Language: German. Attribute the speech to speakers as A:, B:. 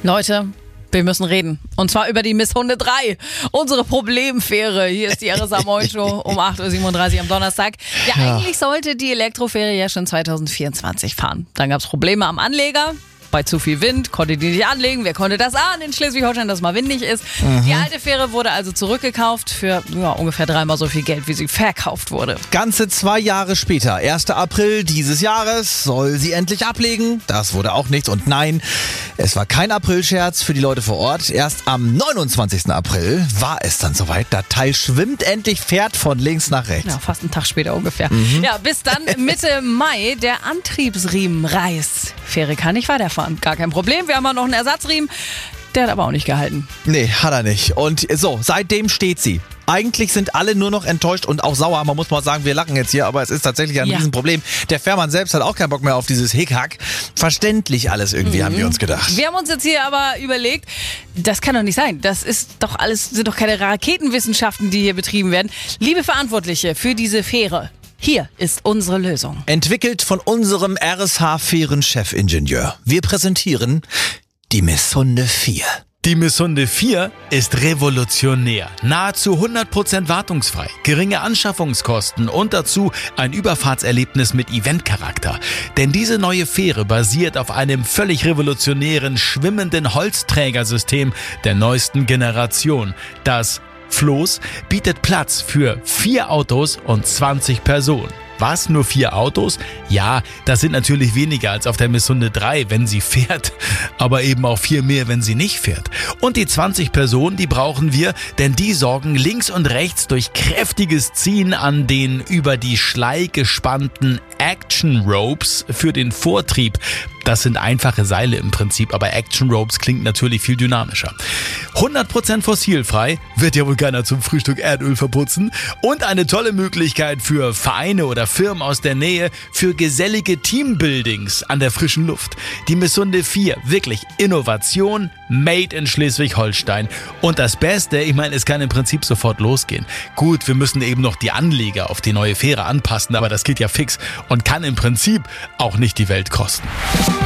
A: Leute, wir müssen reden. Und zwar über die Miss Hunde 3. Unsere Problemfähre. Hier ist die RSA Moin Show um 8.37 Uhr am Donnerstag. Ja, eigentlich sollte die Elektrofähre ja schon 2024 fahren. Dann gab es Probleme am Anleger. Bei zu viel Wind konnte die nicht anlegen. Wer konnte das ahnen in Schleswig-Holstein, dass es mal windig ist? Die alte Fähre wurde also zurückgekauft für ungefähr 3-mal so viel Geld, wie sie verkauft wurde.
B: Ganze 2 Jahre später, 1. April dieses Jahres, soll sie endlich ablegen. Das wurde auch nichts. Und nein, es war kein Aprilscherz für die Leute vor Ort. Erst am 29. April war es dann soweit. Das Teil schwimmt endlich, fährt von links nach rechts.
A: Ja, fast einen Tag später ungefähr. Ja, bis dann Mitte Mai der Antriebsriemen reißt. Fähre kann nicht weiterfahren. Gar kein Problem, wir haben ja noch einen Ersatzriemen. Der hat aber auch nicht gehalten.
B: Nee, hat er nicht. Und so, seitdem steht sie. Eigentlich sind alle nur noch enttäuscht und auch sauer. Man muss mal sagen, wir lachen jetzt hier, aber es ist tatsächlich ein Riesenproblem. Der Fährmann selbst hat auch keinen Bock mehr auf dieses Hickhack. Verständlich alles irgendwie, haben wir uns gedacht.
A: Wir haben uns jetzt hier aber überlegt, das kann doch nicht sein. Das ist doch alles, sind doch keine Raketenwissenschaften, die hier betrieben werden. Liebe Verantwortliche für diese Fähre, hier ist unsere Lösung.
B: Entwickelt von unserem RSH-Fähren-Chefingenieur. Wir präsentieren die Miss Hunde 4.
C: Die Miss Hunde 4 ist revolutionär, nahezu 100% wartungsfrei, geringe Anschaffungskosten und dazu ein Überfahrtserlebnis mit Eventcharakter. Denn diese neue Fähre basiert auf einem völlig revolutionären, schwimmenden Holzträgersystem der neuesten Generation. Das Floß bietet Platz für 4 Autos und 20 Personen. Was? Nur 4 Autos? Ja, das sind natürlich weniger als auf der Miss Hunde 3, wenn sie fährt, aber eben auch 4 mehr, wenn sie nicht fährt. Und die 20 Personen, die brauchen wir, denn die sorgen links und rechts durch kräftiges Ziehen an den über die Schlei gespannten Action Ropes für den Vortrieb. Das sind einfache Seile im Prinzip, aber Action Ropes klingt natürlich viel dynamischer. 100% fossilfrei, wird ja wohl keiner zum Frühstück Erdöl verputzen. Und eine tolle Möglichkeit für Vereine oder Firmen aus der Nähe für gesellige Teambuildings an der frischen Luft. Die Miss Hunde 4, wirklich Innovation, made in Schleswig-Holstein. Und das Beste, ich meine, es kann im Prinzip sofort losgehen. Gut, wir müssen eben noch die Anleger auf die neue Fähre anpassen, aber das geht ja fix und kann im Prinzip auch nicht die Welt kosten.